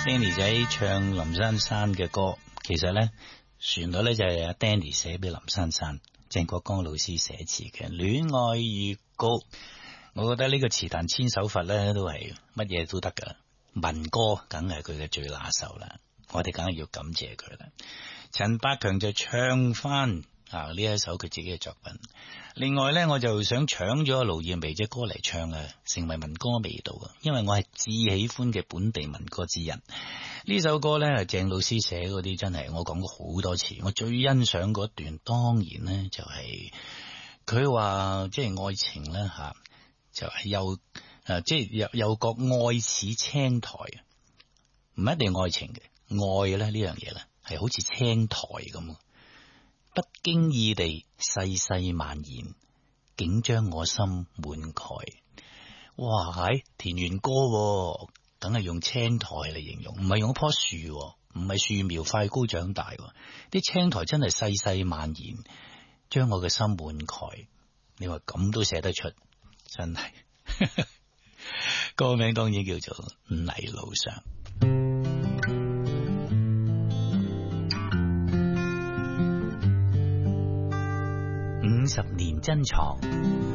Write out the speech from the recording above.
Danny 仔唱林珊珊嘅歌，其實咧旋律咧就係阿 Danny 寫俾林珊珊，鄭國江老師寫詞嘅《戀愛預告》。我覺得呢個詞壇千手法咧都係乜嘢都得噶，民歌梗係佢嘅最拿手啦，我哋梗係要感謝佢啦。陳百強就唱翻呢一首佢自己嘅作品。另外咧，我就想搶咗盧燕薇隻歌嚟唱啊，成為民歌味道啊！因為我係至喜歡嘅本地民歌之人。呢首歌咧係鄭老師寫嗰啲，真係我講過好多次。我最欣賞嗰段，當然咧就係佢話，即係愛情咧吓，就係即係有個愛似青苔，唔一定愛情嘅愛咧呢樣嘢咧，係好似青苔咁。不經意地細細蔓延，竟將我心滿蓋。哇，係田園歌，梗係用青苔嚟形容，唔係用一棵樹，唔係樹苗快高長大。啲青苔真係細細蔓延，將我嘅心滿蓋。你話咁都寫得出，真係。歌名當然叫做《泥路上》。50年珍藏，